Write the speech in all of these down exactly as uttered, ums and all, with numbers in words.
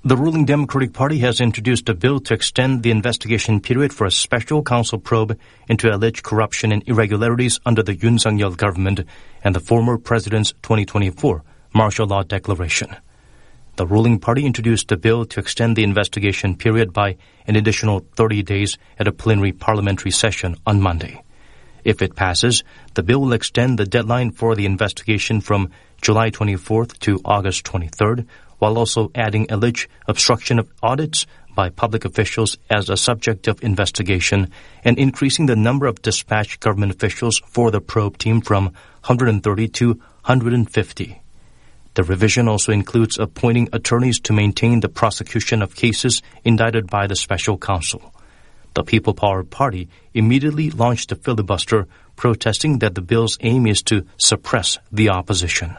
The ruling Democratic Party has introduced a bill to extend the investigation period for a special counsel probe into alleged corruption and irregularities under the Yoon Suk-yeol government and the former president's twenty twenty-four martial law declaration. The ruling party introduced a bill to extend the investigation period by an additional thirty days at a plenary parliamentary session on Monday. If it passes, the bill will extend the deadline for the investigation from July twenty-fourth to August twenty-third, while also adding alleged obstruction of audits by public officials as a subject of investigation and increasing the number of dispatched government officials for the probe team from one hundred thirty to one hundred fifty. The revision also includes appointing attorneys to maintain the prosecution of cases indicted by the special counsel. The People Power Party immediately launched a filibuster, protesting that the bill's aim is to suppress the opposition.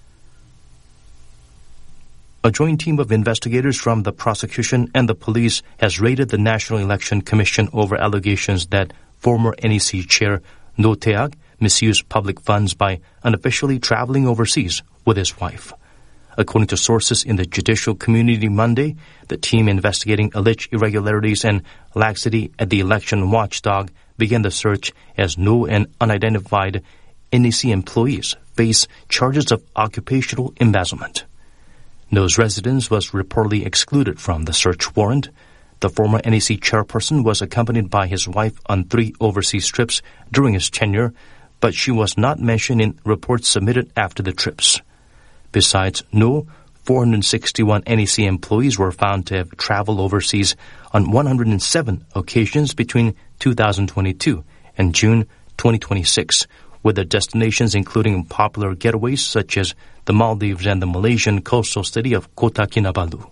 A joint team of investigators from the prosecution and the police has raided the National Election Commission over allegations that former N E C chair No Tae-ak misused public funds by unofficially traveling overseas with his wife. According to sources in the judicial community Monday, the team investigating alleged irregularities and laxity at the election watchdog began the search as No and unidentified N E C employees face charges of occupational embezzlement. No's residence was reportedly excluded from the search warrant. The former N E C chairperson was accompanied by his wife on three overseas trips during his tenure, but she was not mentioned in reports submitted after the trips. Besides No, four hundred sixty-one N E C employees were found to have traveled overseas on one hundred seven occasions between two thousand twenty-two and June twenty twenty-six, with their destinations including popular getaways such as the Maldives and the Malaysian coastal city of Kota Kinabalu.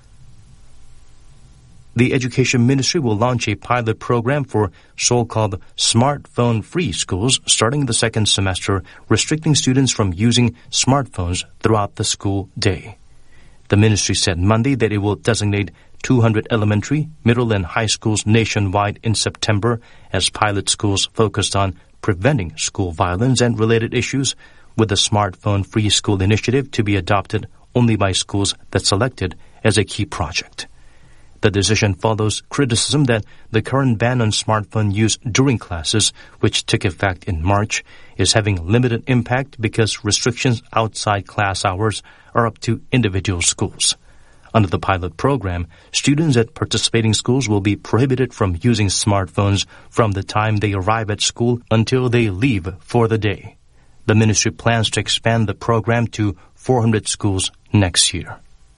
The Education Ministry will launch a pilot program for so-called smartphone-free schools starting the second semester, restricting students from using smartphones throughout the school day. The ministry said Monday that it will designate two hundred elementary, middle, and high schools nationwide in September as pilot schools focused on preventing school violence and related issues, with the smartphone-free school initiative to be adopted only by schools that selected as a key project. The decision follows criticism that the current ban on smartphone use during classes, which took effect in March, is having limited impact because restrictions outside class hours are up to individual schools. Under the pilot program, students at participating schools will be prohibited from using smartphones from the time they arrive at school until they leave for the day. The ministry plans to expand the program to four hundred schools next year.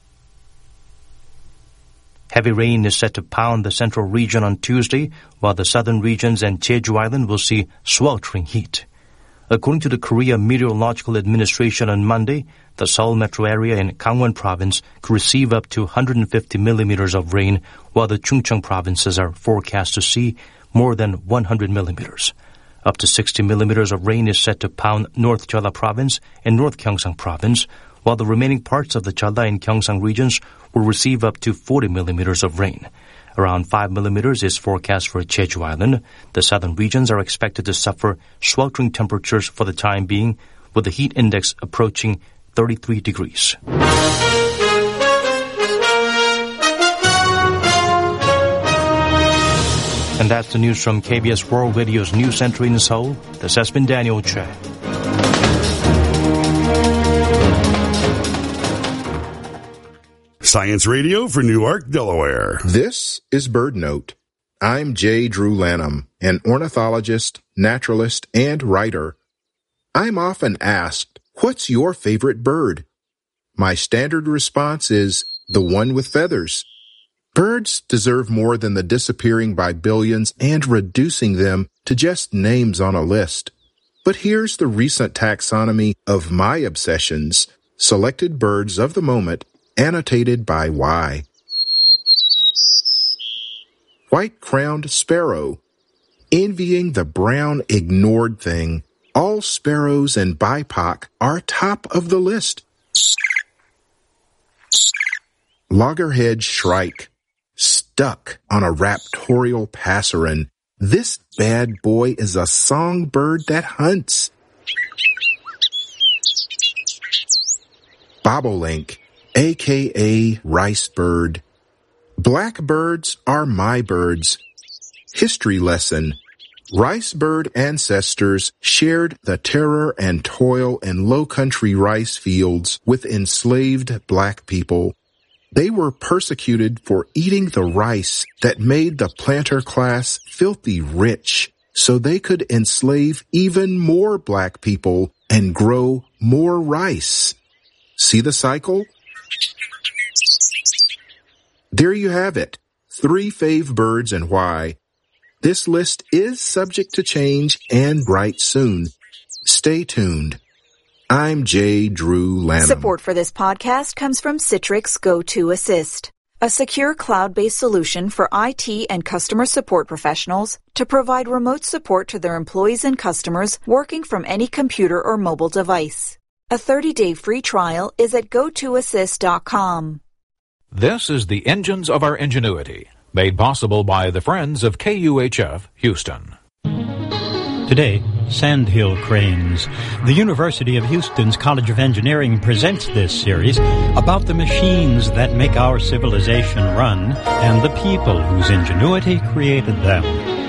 Heavy rain is set to pound the central region on Tuesday, while the southern regions and Jeju Island will see sweltering heat. According to the Korea Meteorological Administration on Monday, the Seoul metro area in Gangwon province could receive up to one hundred fifty millimeters of rain, while the Chungcheong provinces are forecast to see more than one hundred millimeters. Up to sixty millimeters of rain is set to pound North Jeolla province and North Gyeongsang province, while the remaining parts of the Jeolla and Gyeongsang regions will receive up to forty millimeters of rain. Around five millimeters is forecast for Jeju Island. The southern regions are expected to suffer sweltering temperatures for the time being, with the heat index approaching thirty-three degrees. And that's the news from K B S World Radio's News Center in Seoul. This has been Daniel Che. Science Radio for Newark, Delaware. This is BirdNote. I'm J. Drew Lanham, an ornithologist, naturalist, and writer. I'm often asked, what's your favorite bird? My standard response is, the one with feathers. Birds deserve more than the disappearing by billions and reducing them to just names on a list. But here's the recent taxonomy of my obsessions, selected birds of the moment, annotated by Y. White-crowned sparrow. Envying the brown ignored thing, all sparrows and B I P O C are top of the list. Loggerhead shrike. Stuck on a raptorial passerine. This bad boy is a songbird that hunts. Bobolink. aka rice bird. Blackbirds are my birds. History lesson. Rice bird ancestors shared the terror and toil in low-country rice fields with enslaved black people. They were persecuted for eating the rice that made the planter class filthy rich, so they could enslave even more black people and grow more rice. See the cycle? There you have it. Three fave birds and why. This list is subject to change and right soon. Stay tuned. I'm J. Drew Lanham. Support for this podcast comes from Citrix Go to Assist, a secure cloud-based solution for I T and customer support professionals to provide remote support to their employees and customers working from any computer or mobile device. A thirty-day free trial is at go to assist dot com. This is the Engines of Our Ingenuity, made possible by the Friends of K U H F Houston. Today, Sandhill Cranes. The University of Houston's College of Engineering presents this series about the machines that make our civilization run and the people whose ingenuity created them.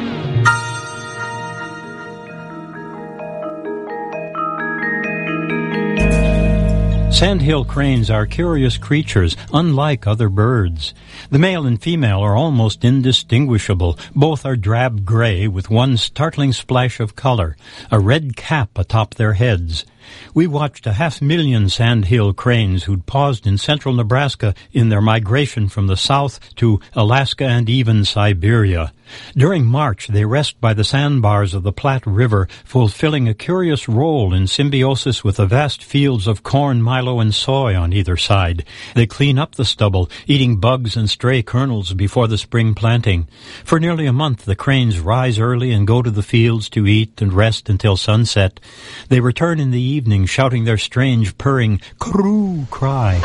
Sandhill cranes are curious creatures, unlike other birds. The male and female are almost indistinguishable. Both are drab gray with one startling splash of color, a red cap atop their heads. We watched a half million sandhill cranes who'd paused in central Nebraska in their migration from the south to Alaska and even Siberia. During March, they rest by the sandbars of the Platte River, fulfilling a curious role in symbiosis with the vast fields of corn, milo, and soy on either side. They clean up the stubble, eating bugs and stray kernels before the spring planting. For nearly a month, the cranes rise early and go to the fields to eat and rest until sunset. They return in the evening, shouting their strange, purring, croo cry.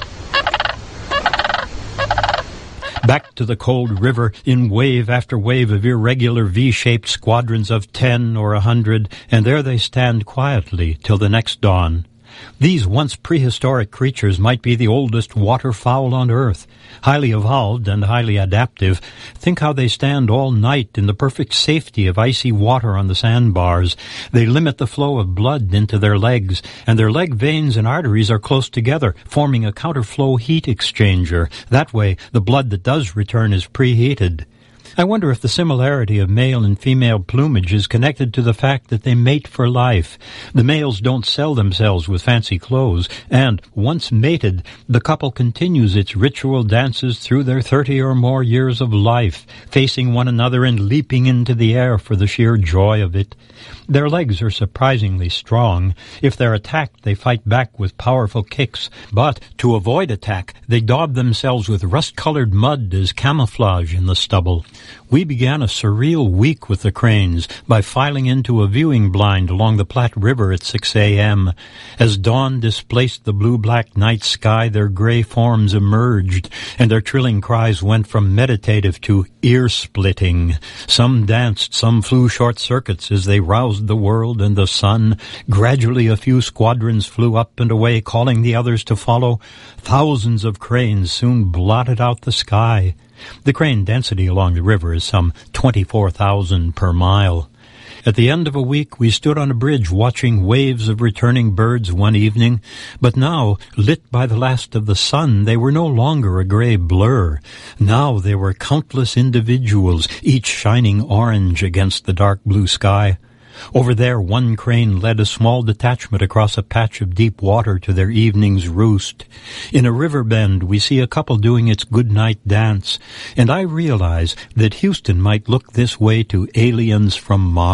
Back to the cold river in wave after wave of irregular V-shaped squadrons of ten or a hundred, and there they stand quietly till the next dawn. These once prehistoric creatures might be the oldest waterfowl on Earth, highly evolved and highly adaptive. Think how they stand all night in the perfect safety of icy water on the sandbars. They limit the flow of blood into their legs, and their leg veins and arteries are close together, forming a counterflow heat exchanger. That way, the blood that does return is preheated. I wonder if the similarity of male and female plumage is connected to the fact that they mate for life. The males don't sell themselves with fancy clothes, and, once mated, the couple continues its ritual dances through their thirty or more years of life, facing one another and leaping into the air for the sheer joy of it. Their legs are surprisingly strong. If they're attacked, they fight back with powerful kicks, but to avoid attack, they daub themselves with rust-colored mud as camouflage in the stubble. We began a surreal week with the cranes by filing into a viewing blind along the Platte River at six a.m. As dawn displaced the blue-black night sky, their gray forms emerged, and their trilling cries went from meditative to ear-splitting. Some danced, some flew short circuits as they roused the world and the sun. Gradually a few squadrons flew up and away, calling the others to follow. Thousands of cranes soon blotted out the sky. The crane density along the river is some twenty-four thousand per mile. At the end of a week, we stood on a bridge watching waves of returning birds one evening, but now, lit by the last of the sun, they were no longer a gray blur. Now they were countless individuals, each shining orange against the dark blue sky. Over there, one crane led a small detachment across a patch of deep water to their evening's roost. In a river bend, we see a couple doing its good-night dance, and I realize that Houston might look this way to aliens from Mars.